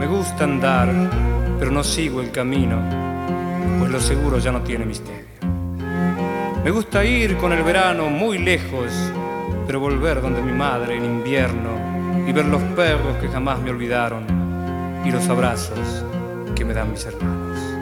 Me gusta andar, pero no sigo el camino, pues lo seguro ya no tiene misterio. Me gusta ir con el verano muy lejos, pero volver donde mi madre en invierno y ver los perros que jamás me olvidaron y los abrazos que me dan mis hermanos.